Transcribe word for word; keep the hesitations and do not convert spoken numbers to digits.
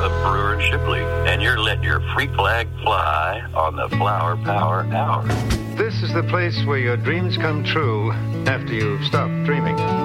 of Brewer and Shipley, and you're letting your freak flag fly on the Flower Power Hour. This is the place where your dreams come true after you've stopped dreaming.